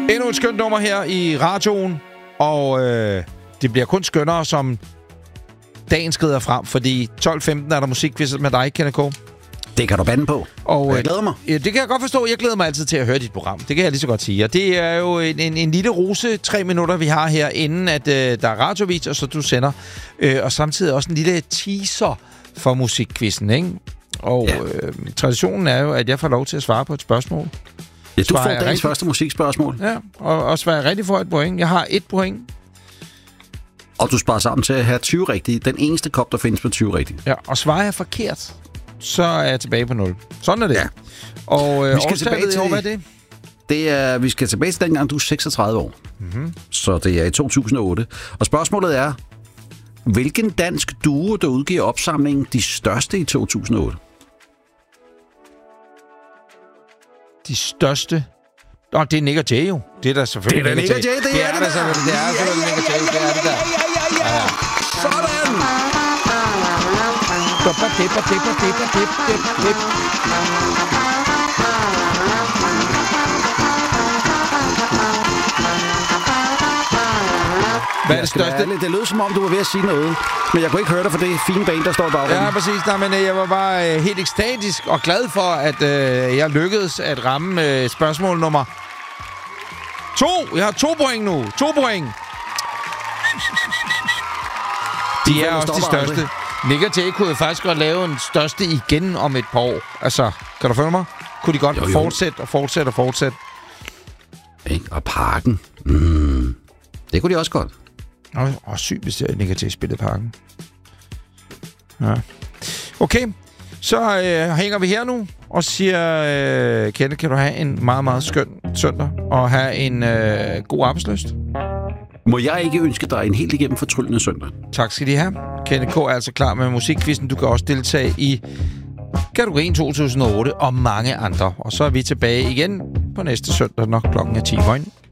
Endnu et skønt nummer her i radioen, og det bliver kun skønnere, som dagen skrider frem, fordi 12.15 er der musikquiz med dig, Kenneth K. Det kan du bande på. Og jeg glæder mig. Ja, det kan jeg godt forstå. Jeg glæder mig altid til at høre dit program. Det kan jeg lige så godt sige. Og det er jo en lille rose, 3 minutter, vi har her, inden at der er radiovis, og så du sender. Og samtidig også en lille teaser for musikquizzen, ikke? Og traditionen er jo, at jeg får lov til at svare på et spørgsmål. Ja, du får dagens første musikspørgsmål. Ja, og svarer rigtig for et point. Jeg har 1 point. Og du sparer sammen til at have 20 rigtige. Den eneste kop, der findes med 20 rigtige. Ja, og svarer jeg forkert, så er jeg tilbage på 0. Sådan er det. Ja. Og vi skal tilbage til, hvad er det? Vi skal tilbage til dengang, du er 36 år. Mm-hmm. Så det er i 2008. Og spørgsmålet er, hvilken dansk duo, der udgiver opsamlingen De Største i 2008? De Største? Nå, det er Nick og Jay jo. Det er da selvfølgelig det er Nick og Jay. Det er det selvfølgelig. Det er selvfølgelig Nick og Jay. Det er det der. Ja. Sådan! Hvad er det største? Det lød som om, du var ved at sige noget, men jeg kunne ikke høre dig for det fine band, der står bagved. Ja, præcis. Nej, men jeg var bare helt ekstatisk og glad for, at jeg lykkedes at ramme spørgsmål nummer 2. Jeg har 2 point nu. 2 point. De er også de største. Aldrig. Nick og Jay kunne faktisk godt lave en største igen om et par år. Altså, kan du følge mig? Kunne de godt fortsætte? Og Parken. Det kunne de også godt. Sygt, hvis Nick og Jay spillede Parken. Ja. Okay, så hænger vi her nu og siger, Kenneth, kan du have en meget, meget skøn søndag og have en god arbejdslyst? Må jeg ikke ønske dig en helt igennem fortryllende søndag? Tak skal de have. Kenneth K. er altså klar med musikquizzen. Du kan også deltage i kategorien 2008 og mange andre. Og så er vi tilbage igen på næste søndag, når klokken er 10.